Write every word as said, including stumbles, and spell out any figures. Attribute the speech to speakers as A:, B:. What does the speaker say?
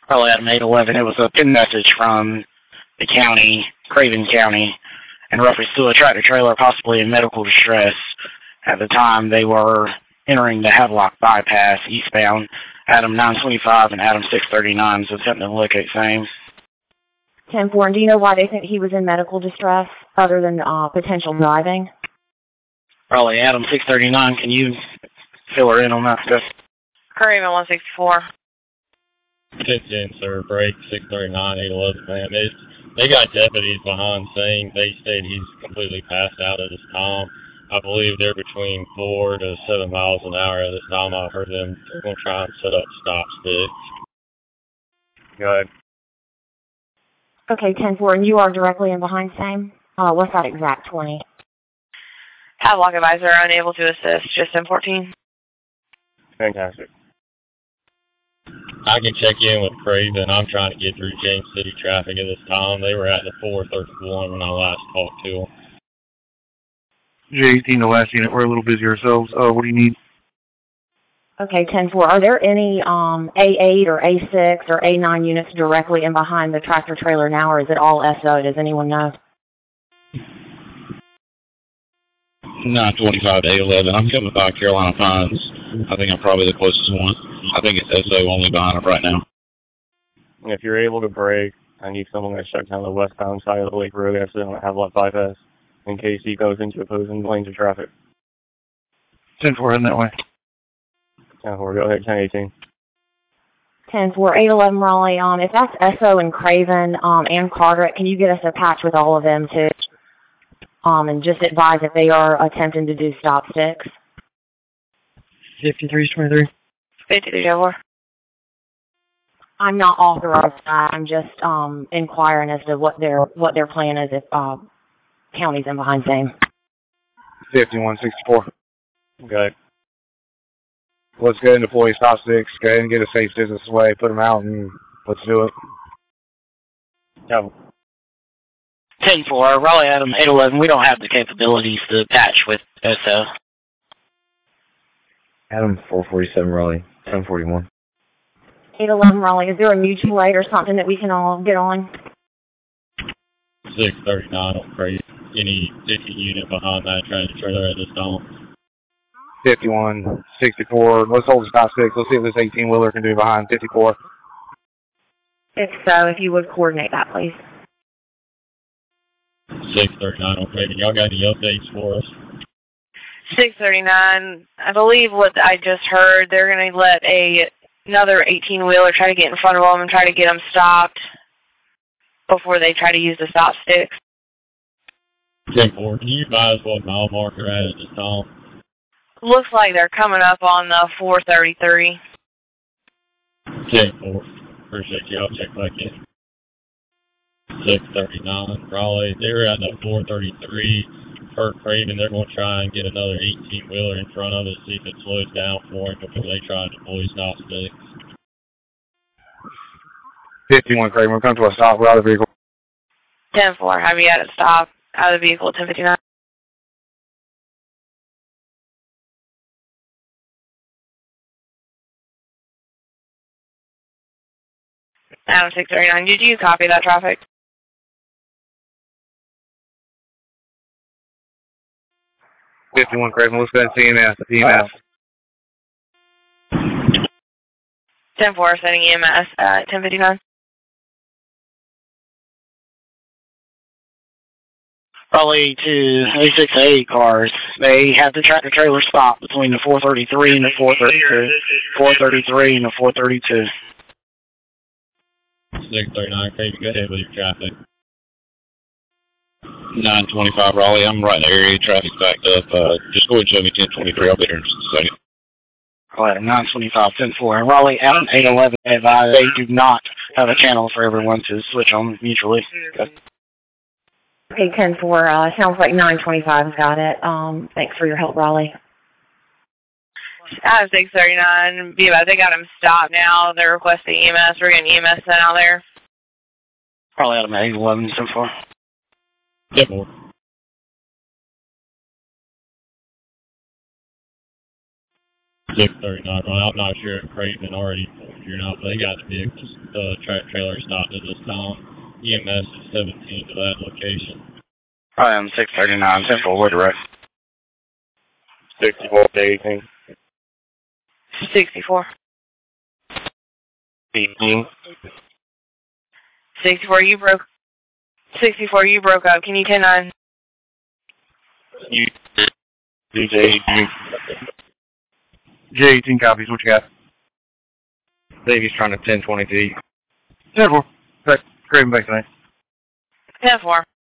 A: Probably Adam eight eleven. It was a pin message from the county, Craven County, in reference to a tractor trailer possibly in medical distress. At the time, they were entering the Havelock bypass eastbound, Adam nine twenty-five and Adam six thirty-nine, so something to locate same.
B: ten four, and do you know why they think he was in medical distress other than uh, potential driving?
A: Probably Adam six thirty-nine. Can you fill her in on that stuff?
C: Craven one sixty-four.
D: Attention, sir. Break six thirty-nine, eight eleven, man. They, they got deputies behind saying they said he's completely passed out at this time. I believe they're between four to seven miles an hour at this time. I've heard them. They're going to try and set up stop sticks. Go ahead.
B: Okay, ten four, and you are directly in behind same? Uh, what's that exact twenty?
C: Havelock advisor unable to assist. Just ten fourteen.
D: Fantastic. I can check in with Craven. I'm trying to get through James City traffic at this time. They were at the four thirty-one when I last talked to them.
E: J eighteen, the last unit. We're a little busy ourselves. Uh, what do you need?
B: Okay, ten four. Are there any um, A eight or A six or A nine units directly in behind the tractor trailer now, or is it all S O? Does anyone know?
F: nine twenty-five to eight eleven. I'm coming by Carolina Pines. I think I'm probably the closest one. I think it's S O only behind it right now.
D: If you're able to break, I need someone to shut down the westbound side of the Lake Road after they don't have lot bypass in case he goes into opposing lanes of traffic.
E: ten four, heading that way.
D: ten four, go ahead, ten eighteen.
B: ten four, eight eleven Raleigh. Um, if that's S O and Craven um, and Carteret, can you get us a patch with all of them too? Um, and just advise if they are attempting to do stop sticks.
A: fifty-three twenty-three.
C: fifty-three four.
B: I'm not authorized. I'm just um, inquiring as to what their what their plan is if uh, county's in behind same.
E: fifty-one sixty-four.
D: Go ahead.
E: Let's go ahead and deploy stop sticks. Go ahead and get a safe distance away. Put them out and let's do it.
D: Go.
A: ten four, Raleigh Adam eight eleven. We don't have the capabilities to patch with S O.
G: Adam four forty-seven Raleigh, ten forty-one.
B: eight eleven Raleigh, is there a mutual aid or something that we can all get on?
D: six thirty-nine on Craven. Any fifty unit behind that tractor trailer at this time.
E: fifty-one sixty-four. Let's hold the stop sticks. Let's see what this eighteen-wheeler can do behind fifty-four.
B: If so, if you would coordinate that, please.
D: six thirty-nine on Craven. Y'all got any updates for us?
C: six thirty-nine. I believe what I just heard, they're going to let a another eighteen-wheeler try to get in front of them and try to get them stopped before they try to use the stop sticks.
D: ten four, can you advise what mile marker at at this time?
C: Looks like they're coming up on the four thirty-three.
D: ten four, appreciate you. I'll check back in. six thirty-nine, Raleigh, they were at the four thirty-three. Per Craven, they're going to try and get another eighteen-wheeler in front of it, see if it slows down for him before they try to deploy stop sticks.
E: fifty-one Craven, we're coming to a stop. We're out of the vehicle.
C: ten four, have you had it stop out of the vehicle at ten fifty-nine? Adam six thirty-nine, did you copy that traffic?
E: fifty-one Craven, let's go ahead and see E M S. E M S.
C: ten four, setting E M S at ten fifty-nine.
A: Probably to A six eight cars. They have the tractor trailer stop between the four thirty-three and the four thirty-two. four thirty-three and the four thirty-two.
D: six thirty-nine, Craven, go ahead with your traffic.
F: nine twenty-five Raleigh, I'm right in the area. Traffic's backed up. Uh, just go ahead and show me ten twenty-three. I'll be there in just a second.
A: Raleigh nine twenty-five ten four. And Raleigh Adam eight eleven advise they do not have a channel for everyone to switch on mutually. Okay.
B: Okay, ten four, uh, sounds like nine twenty-five's got it. Um, thanks for your help, Raleigh.
C: Adam six thirty-nine, be about, they got him stopped now. They're requesting E M S. We're getting E M S sent out there.
A: Probably Adam eight eleven so far.
D: ten four. six thirty-nine, Riley. I'm not sure if Creighton already told you or not, but they got the vehicles, the track trailer stopped at this time. E M S is seventeen to that location.
A: I am six thirty-nine, Central, where direct?
E: sixty-four to eighteen.
C: sixty-four.
E: eighteen.
C: sixty-four, you broke. sixty-four, you broke up. Can you ten nine?
E: You, D J eighteen.
H: J eighteen copies, what you got?
G: Davy's trying to ten twenty-two.
H: ten four. Great, Craven back tonight.
C: ten four.